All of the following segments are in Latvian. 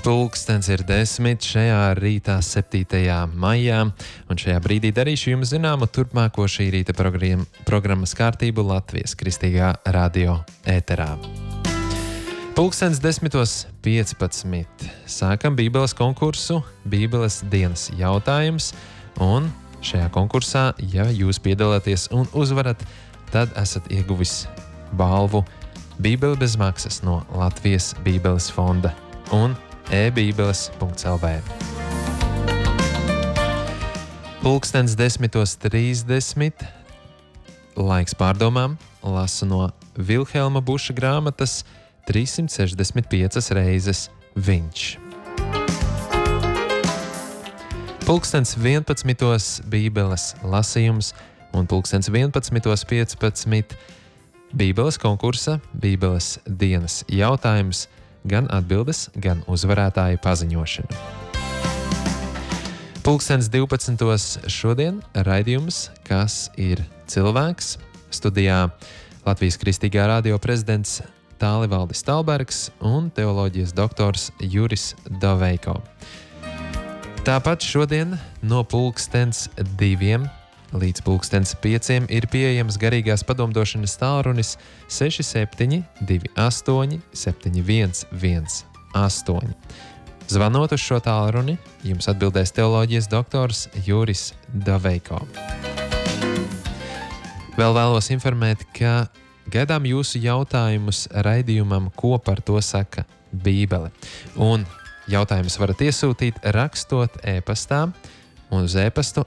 Pulkstens ir 10 šajā rītā 7. maijā, un šajā brīdī darīšu jums zināmu turpmāko šī rīta programmas kārtību Latvijas Kristīgā radio ēterā. Pulkstens 10:15. Sākam Bībeles konkursu, Bībeles dienas jautājums, un šajā konkursā, ja jūs piedalāties un uzvarat, tad esat ieguvis balvu Bībele bez maksas no Latvijas Bībeles fonda un e-bībeles.lv. Pulkstens 10:30. Laiks pārdomām, lasu no Vilhelma Buša grāmatas 365 reizes viņš. Pulkstens 11. Bībeles lasījums un pulkstens 11:15. Bībeles konkursa, Bībeles dienas jautājums, gan atbildes, gan uzvarētāju paziņošana. Pulkstens 12. šodien raidījums Kas ir cilvēks? Studijā Latvijas Kristīgā radio prezidents Tālivaldis Talbergs un teoloģijas doktors Juris Doveiko. Tāpat šodien no pulkstens 2 līdz pulkstens 5 ir pieejams garīgās padomdošanas tālrunis 67 28 71 18. Zvanot uz šo tālruni, jums atbildēs teoloģijas doktors Juris Doveiko. Vēl vēlos informēt, ka gaidām jūsu jautājumus raidījumam, ko par to saka Bībele. Un jautājumus varat iesūtīt rakstot e-pastā uz e-pastu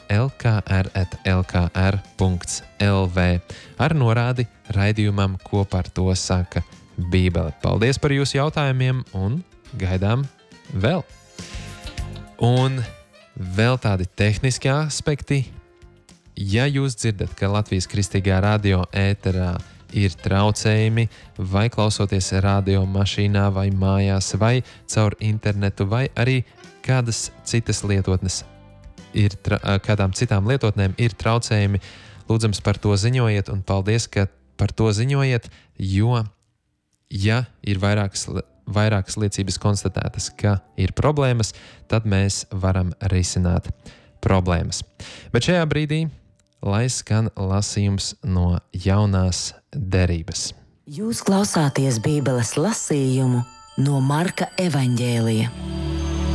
lkr@lkr.lv ar norādi raidījumam, ko par to saka Bībele. Paldies par jūsu jautājumiem un gaidām vēl. Un vēl tādi tehniski aspekti. Ja jūs dzirdat, ka Latvijas Kristīgā radio ēterā ir traucējumi, vai klausoties radio mašīnā, vai mājās, vai caur internetu, vai arī kādas citas lietotnes, kādām citām lietotnēm ir traucējumi, lūdzams par to ziņojiet, un paldies, ka par to ziņojiet, jo, ja ir vairākas liecības konstatētas, ka ir problēmas, tad mēs varam risināt problēmas. Bet šajā brīdī lai skan lasījums no jaunās derības. Jūs klausāties Bībeles lasījumu no Marka evaņģēlija.